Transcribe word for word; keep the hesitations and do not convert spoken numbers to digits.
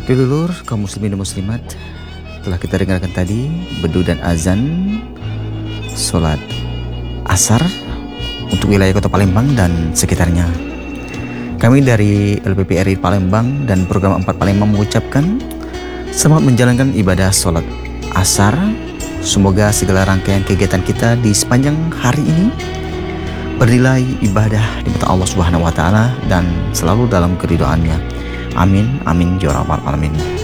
Dulur kaum muslimin dan muslimat, telah kita dengarkan tadi bedu dan azan sholat asar untuk wilayah Kota Palembang dan sekitarnya. Kami dari L P P R I Palembang dan Program empat Palembang mengucapkan selamat menjalankan ibadah sholat asar. Semoga segala rangkaian kegiatan kita di sepanjang hari ini bernilai ibadah di mata Allah Subhanahu wa taala dan selalu dalam keridhaannya. Amin amin ya rabbal alamin.